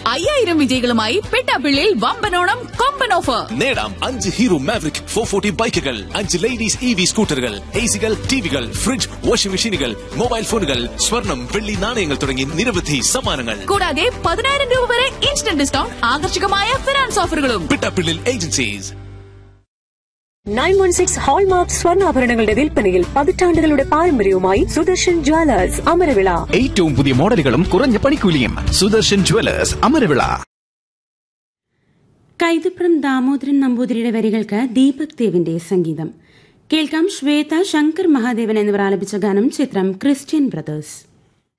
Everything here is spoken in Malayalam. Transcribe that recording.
5000 വിജയികളുമായി പെട്ടാപ്പിള്ളിയിൽ വമ്പനോണം കൊമ്പൻ ഓഫർ. നേടാം 5 ഹീറോ മാവറിക് 440 ബൈക്കുകൾ, 5 ലേഡീസ് EV സ്കൂട്ടറുകൾ, AC-കൾ, ടിവികൾ, ഫ്രിഡ്ജ്, വാഷിംഗ് മെഷീനുകൾ, മൊബൈൽ ഫോണുകൾ, സ്വർണം, വെള്ളി നാണയങ്ങൾ തുടങ്ങി നിരവധി സമ്മാനങ്ങൾ. കൂടാതെ 10000 രൂപ വരെ ഇൻസ്റ്റന്റ് ഡിസ്കൗണ്ട്, ആകർഷകമായ ഫിനാൻസ് ഓഫറുകളും. പെട്ടാപ്പിള്ളിൽ ഏജൻസീസ്. 916 ഹോൾമാർക്ക് സ്വർണ്ണാഭരണങ്ങളുടെ വിൽപ്പനയിൽ പതിറ്റാണ്ടുകളുടെ പാരമ്പര്യവുമായി സുദർശൻ ജ്വല്ലേഴ്സ് അമരവിള. ഏറ്റവും പുതിയ മോഡലുകളും കുറഞ്ഞ പണിക്കൂലിയും. സുദർശൻ ജ്വല്ലേഴ്സ് അമരവിള. കൈതപ്രം ദാമോദരൻ നമ്പൂതിരിയുടെ വരികൾക്ക് ദീപക് ദേവിന്റെ സംഗീതം കേൾക്കാം. ശ്വേത, ശങ്കർ മഹാദേവൻ എന്നിവർ ആലപിച്ച ഗാനം. ചിത്രം ക്രിസ്ത്യൻ ബ്രദേഴ്സ്.